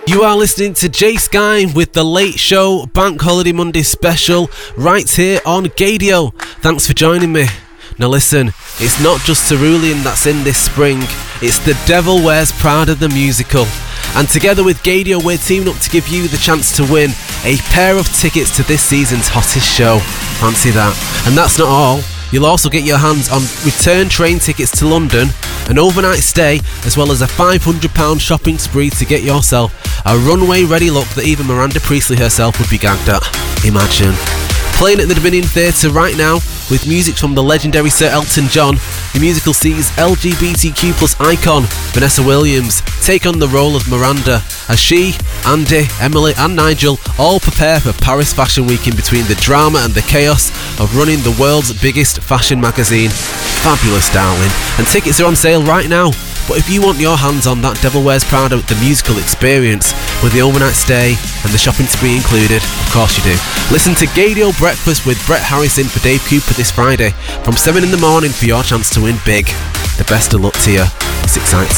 You are listening to Jay Sky with The Late Show Bank Holiday Monday special right here on Gadio. Thanks for joining me. Now listen, it's not just Cerulean that's in this spring, it's The Devil Wears Prada the musical. And together with Gadio, we're teaming up to give you the chance to win a pair of tickets to this season's hottest show. Fancy that. And that's not all. You'll also get your hands on return train tickets to London, an overnight stay, as well as a £500 shopping spree to get yourself a runway-ready look that even Miranda Priestley herself would be gagged at. Imagine. Playing at the Dominion Theatre right now with music from the legendary Sir Elton John, the musical sees LGBTQ plus icon Vanessa Williams take on the role of Miranda as she, Andy, Emily and Nigel all prepare for Paris Fashion Week in between the drama and the chaos of running the world's biggest fashion magazine. Fabulous, darling. And tickets are on sale right now. But if you want your hands on that Devil Wears Prada the musical experience with the overnight stay and the shopping spree included, of course you do. Listen to Gadio Breakfast with Brett Harrison for Dave Cooper this Friday from 7 in the morning for your chance to win big. The best of luck to you. It's exciting.